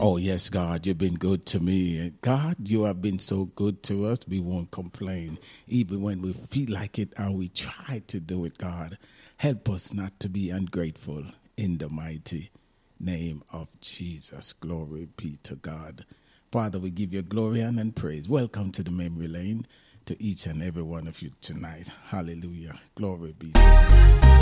Oh, yes, God, you've been good to me. God, you have been so good to us. We won't complain, even when we feel like it or we try to do it, God. Help us not to be ungrateful in the mighty name of Jesus. Glory be to God. Father, we give you glory and praise. Welcome to the memory lane to each and every one of you tonight. Hallelujah. Glory be to God.